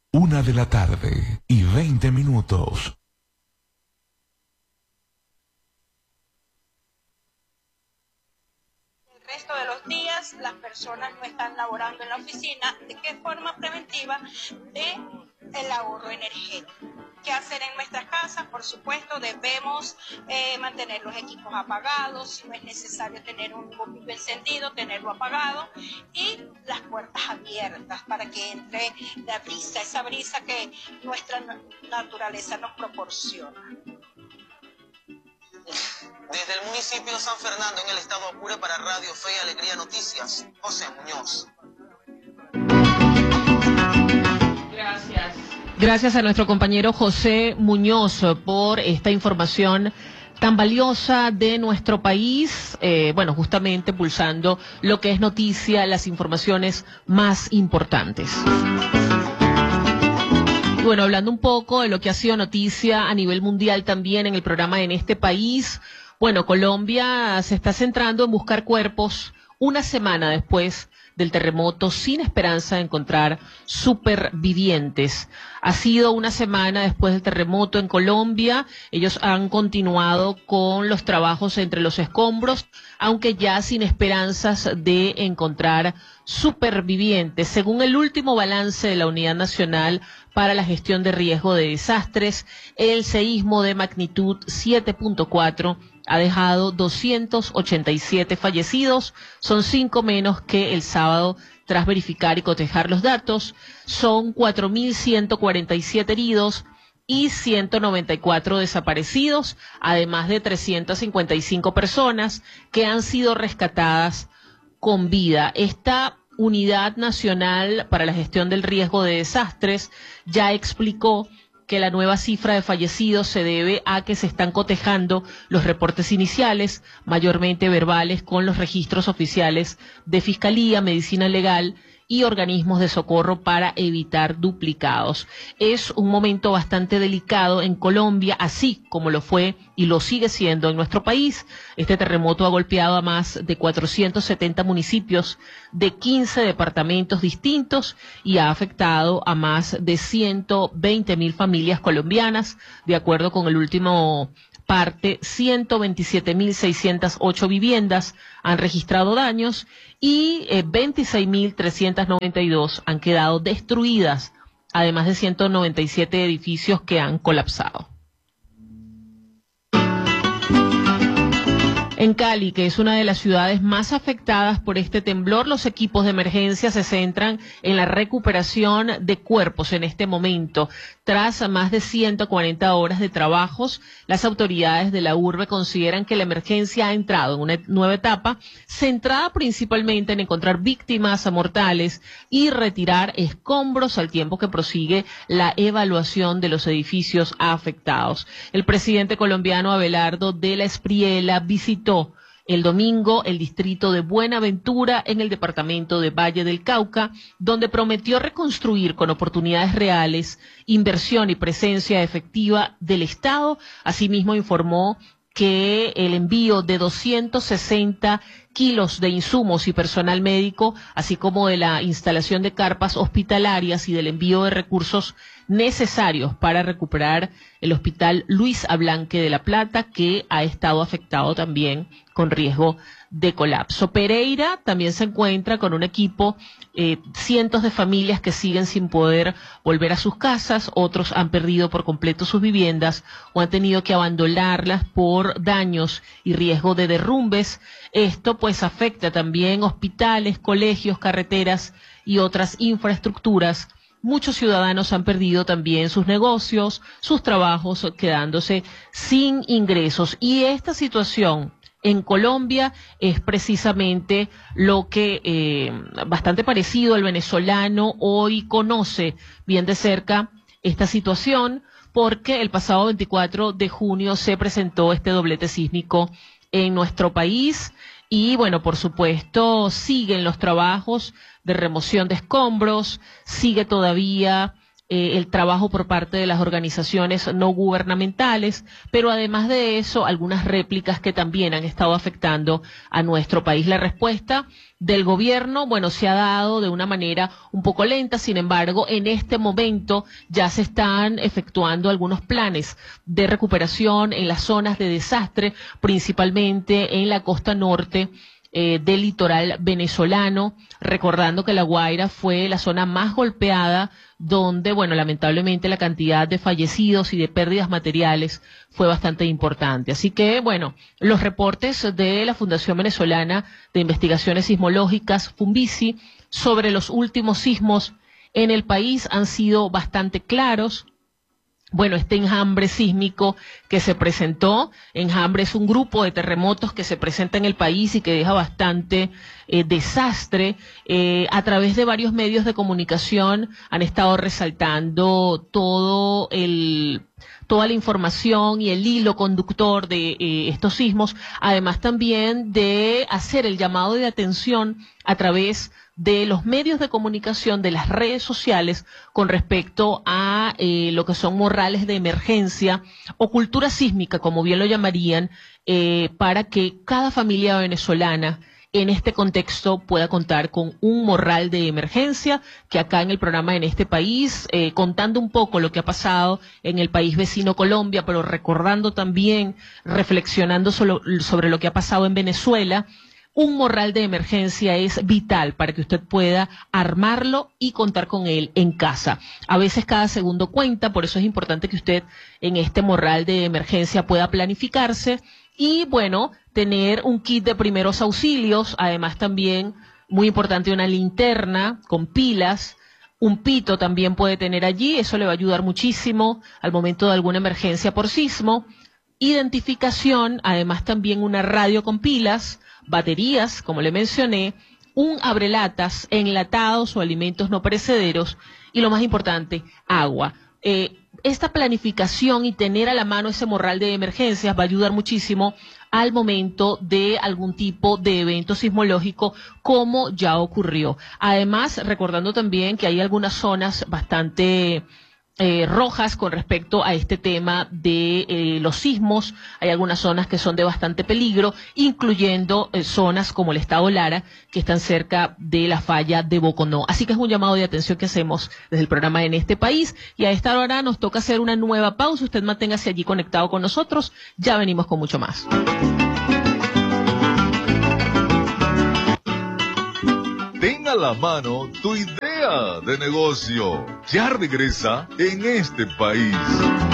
1:20 p.m. El resto de los días las personas no están laborando en la oficina. ¿De qué forma preventiva del ahorro energético? ¿Qué hacer en nuestras casas? Por supuesto, debemos mantener los equipos apagados. Si no es necesario tener un bombillo encendido, tenerlo apagado, y las puertas abiertas para que entre la brisa, esa brisa que nuestra naturaleza nos proporciona. Desde el municipio de San Fernando, en el estado Apure, para Radio Fe y Alegría Noticias, José Muñoz. Gracias a nuestro compañero José Muñoz por esta información tan valiosa de nuestro país, justamente pulsando lo que es noticia, las informaciones más importantes. Y bueno, hablando un poco de lo que ha sido noticia a nivel mundial también en el programa En este país, bueno, Colombia se está centrando en buscar cuerpos una semana después del terremoto, sin esperanza de encontrar supervivientes. Ha sido una semana después del terremoto en Colombia. Ellos han continuado con los trabajos entre los escombros, aunque ya sin esperanzas de encontrar supervivientes. Según el último balance de la Unidad Nacional para la Gestión de Riesgo de Desastres, el seísmo de magnitud 7.4 ha dejado 287 fallecidos, son 5 menos que el sábado. Tras verificar y cotejar los datos, son 4.147 heridos y 194 desaparecidos, además de 355 personas que han sido rescatadas con vida. Esta Unidad Nacional para la Gestión del Riesgo de Desastres ya explicó que la nueva cifra de fallecidos se debe a que se están cotejando los reportes iniciales, mayormente verbales, con los registros oficiales de Fiscalía, Medicina Legal y organismos de socorro para evitar duplicados. Es un momento bastante delicado en Colombia, así como lo fue y lo sigue siendo en nuestro país. Este terremoto ha golpeado a más de 470 municipios de 15 departamentos distintos y ha afectado a más de 120.000 familias colombianas, de acuerdo con el último parte. 127.608 viviendas han registrado daños y 26.392 han quedado destruidas, además de 197 edificios que han colapsado. En Cali, que es una de las ciudades más afectadas por este temblor, los equipos de emergencia se centran en la recuperación de cuerpos en este momento. Tras más de 140 horas de trabajos, las autoridades de la urbe consideran que la emergencia ha entrado en una nueva etapa, centrada principalmente en encontrar víctimas mortales y retirar escombros, al tiempo que prosigue la evaluación de los edificios afectados. El presidente colombiano Abelardo de la Espriella visitó el domingo el distrito de Buenaventura en el departamento de Valle del Cauca, donde prometió reconstruir con oportunidades reales, inversión y presencia efectiva del Estado. Asimismo informó que el envío de 260 kilos de insumos y personal médico, así como de la instalación de carpas hospitalarias y del envío de recursos necesarios para recuperar el Hospital Luis Ablanque de La Plata, que ha estado afectado también con riesgo de colapso. Pereira también se encuentra con un equipo, cientos de familias que siguen sin poder volver a sus casas, otros han perdido por completo sus viviendas o han tenido que abandonarlas por daños y riesgo de derrumbes. Esto pues afecta también hospitales, colegios, carreteras y otras infraestructuras. Muchos ciudadanos han perdido también sus negocios, sus trabajos, quedándose sin ingresos. Y esta situación en Colombia es precisamente lo que bastante parecido al venezolano hoy conoce bien de cerca esta situación, porque el pasado 24 de junio se presentó este doblete sísmico en nuestro país. Y bueno, por supuesto, siguen los trabajos de remoción de escombros, sigue todavía el trabajo por parte de las organizaciones no gubernamentales, pero además de eso, algunas réplicas que también han estado afectando a nuestro país. La respuesta del gobierno, bueno, se ha dado de una manera un poco lenta, sin embargo, en este momento ya se están efectuando algunos planes de recuperación en las zonas de desastre, principalmente en la costa norte del litoral venezolano, recordando que La Guaira fue la zona más golpeada, donde, bueno, lamentablemente la cantidad de fallecidos y de pérdidas materiales fue bastante importante. Así que, bueno, los reportes de la Fundación Venezolana de Investigaciones Sismológicas, FUNVISI, sobre los últimos sismos en el país han sido bastante claros. Bueno, este enjambre sísmico que se presentó, enjambre es un grupo de terremotos que se presenta en el país y que deja bastante desastre. A través de varios medios de comunicación han estado resaltando toda la información y el hilo conductor de estos sismos, además también de hacer el llamado de atención a través de los medios de comunicación, de las redes sociales, con respecto a lo que son morrales de emergencia o cultura sísmica, como bien lo llamarían, para que cada familia venezolana en este contexto pueda contar con un morral de emergencia, que acá en el programa En este País, contando un poco lo que ha pasado en el país vecino Colombia, pero recordando también, reflexionando sobre lo que ha pasado en Venezuela, un morral de emergencia es vital para que usted pueda armarlo y contar con él en casa. A veces cada segundo cuenta, por eso es importante que usted en este morral de emergencia pueda planificarse y, bueno, tener un kit de primeros auxilios, además también, muy importante, una linterna con pilas. Un pito también puede tener allí, eso le va a ayudar muchísimo al momento de alguna emergencia por sismo. Identificación, además también una radio con pilas, baterías, como le mencioné, un abrelatas, enlatados o alimentos no perecederos y, lo más importante, agua. Esta planificación y tener a la mano ese morral de emergencias va a ayudar muchísimo al momento de algún tipo de evento sismológico, como ya ocurrió. Además, recordando también que hay algunas zonas bastante rojas con respecto a este tema de los sismos. Hay algunas zonas que son de bastante peligro, incluyendo zonas como el estado Lara, que están cerca de la falla de Boconó. Así que es un llamado de atención que hacemos desde el programa En este País, y a esta hora nos toca hacer una nueva pausa. Usted manténgase allí conectado con nosotros, ya venimos con mucho más. Ten a la mano tu idea de negocio. Ya regresa En este País.